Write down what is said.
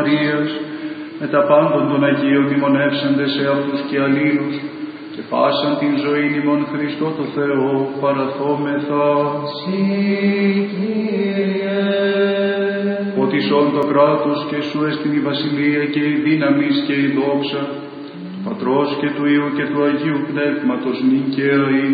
Μαρίας, με τα πάντων των Αγίων μνημονεύσαντες σε αυτούς και αλλήλους, και πάσαν την ζωή ημών Χριστό το Θεό παραθόμεθα. Ότι σών το κράτος και σου εστιν η βασιλεία και η δύναμις και η δόξα, του Πατρός και του Υιού και του Αγίου Πνεύματος νυν και αεί